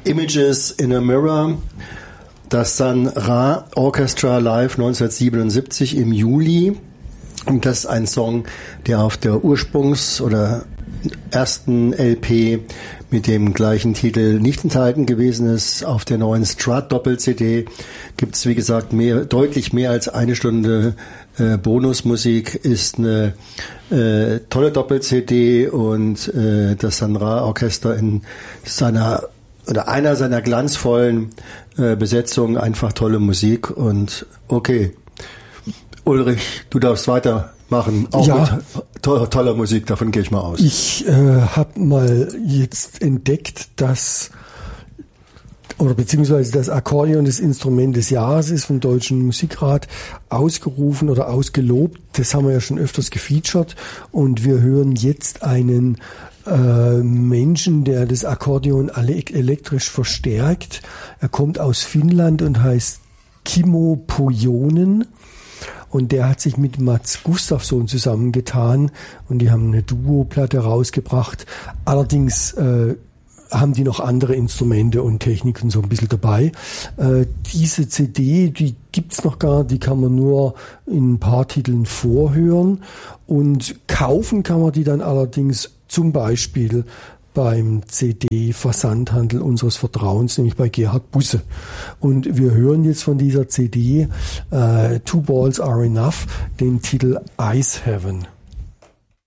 Images in a Mirror, das Sun Ra Orchestra live 1977 im Juli. Und das ist ein Song, der auf der oder ersten LP mit dem gleichen Titel nicht enthalten gewesen ist. Auf der neuen Strat Doppel-CD gibt es, wie gesagt, deutlich mehr als eine Stunde Bonusmusik. Ist eine tolle Doppel-CD und das Sun Ra Orchester in einer seiner glanzvollen Besetzungen, einfach tolle Musik. Und okay, Ulrich, du darfst weitermachen, auch ja, mit toller Musik, davon gehe ich mal aus. Ich habe mal jetzt entdeckt, beziehungsweise das Akkordeon das Instrument des Jahres ist vom Deutschen Musikrat ausgerufen oder ausgelobt. Das haben wir ja schon öfters gefeatured und wir hören jetzt einen Menschen, der das Akkordeon elektrisch verstärkt. Er kommt aus Finnland und heißt Kimmo Pojonen. Und der hat sich mit Mats Gustafsson zusammengetan und die haben eine Duo-Platte rausgebracht. Allerdings haben die noch andere Instrumente und Techniken so ein bisschen dabei. Diese CD, die gibt's noch gar, die kann man nur in ein paar Titeln vorhören und kaufen kann man die dann allerdings zum Beispiel beim CD-Versandhandel unseres Vertrauens, nämlich bei Gerhard Busse. Und wir hören jetzt von dieser CD Two Balls Are Enough den Titel Ice Heaven.